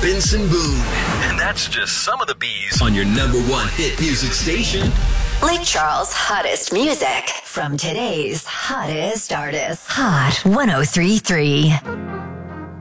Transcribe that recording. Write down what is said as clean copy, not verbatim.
Benson Boone. And that's just some of the bees on your number one hit music station. Lake Charles' hottest music from today's hottest artists. Hot 103.3.